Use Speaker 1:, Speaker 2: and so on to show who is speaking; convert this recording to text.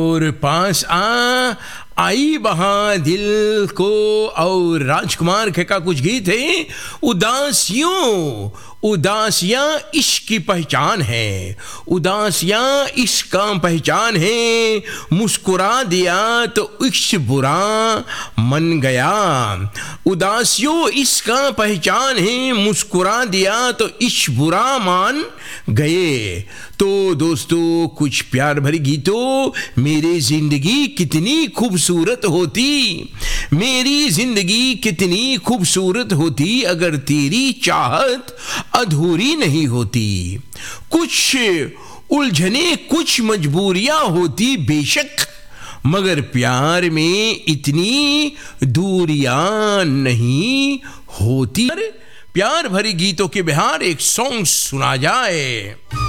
Speaker 1: और पास आई बहा दिल को। और राजकुमार का कुछ गीत है। उदासियां इश्क की पहचान है, उदासियां इश्क का पहचान है। मुस्कुरा दिया तो इश्क बुरा मन गया। उदासियों इश्क का पहचान है, मुस्कुरा दिया तो इश्क बुरा मान गए। तो दोस्तों, कुछ प्यार भरी गीतों। मेरी जिंदगी कितनी खूबसूरत होती, मेरी जिंदगी कितनी खूबसूरत होती अगर तेरी चाहत अधूरी नहीं होती। कुछ उलझने, कुछ मजबूरियां होती बेशक, मगर प्यार में इतनी दूरियां नहीं होती। प्यार भरी गीतों के बिहार एक सॉन्ग सुना जाए।